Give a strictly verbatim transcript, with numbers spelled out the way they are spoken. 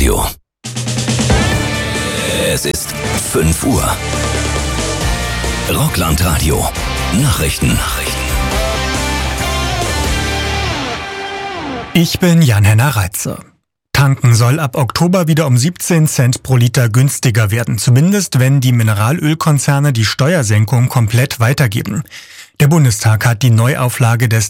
Radio. Es ist fünf Uhr. Rockland-Radio. Nachrichten. Ich bin Jan-Henner Reitze. Tanken soll ab Oktober wieder um siebzehn Cent pro Liter günstiger werden, zumindest wenn die Mineralölkonzerne die Steuersenkung komplett weitergeben. Der Bundestag hat die Neuauflage des